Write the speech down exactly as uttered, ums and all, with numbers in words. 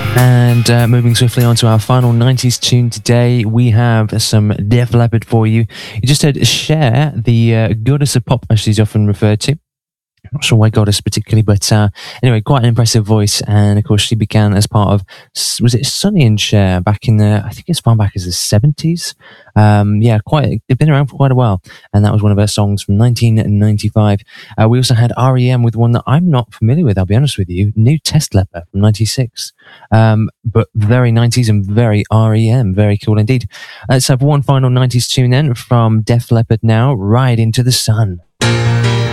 And uh, moving swiftly on to our final nineties tune today, we have some Def Leppard for you. You just heard Cher, the uh, goddess of pop, as she's often referred to. Not sure why goddess particularly, but uh, anyway, quite an impressive voice. And of course, she began as part of, was it Sonny and Cher back in the, I think as far back as the seventies. Um, yeah, quite, they've been around for quite a while. And that was one of her songs from nineteen ninety-five. Uh, we also had R E M with one that I'm not familiar with, I'll be honest with you, New Test Leper from ninety-six. Um, but very nineties and very R E M, very cool indeed. Let's have one final nineties tune then from Def Leppard now, Ride Into the Sun.